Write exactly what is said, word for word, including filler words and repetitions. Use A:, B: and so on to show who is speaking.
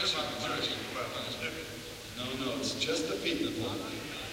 A: Jersey, Jersey.
B: No, no, it's just the feet that fall.